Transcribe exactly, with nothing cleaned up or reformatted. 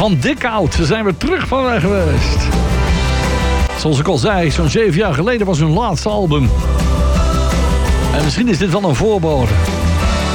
van Dikhout. Daar zijn we terug van weg geweest. Zoals ik al zei, zo'n zeven jaar geleden was hun laatste album. En misschien is dit wel een voorbode.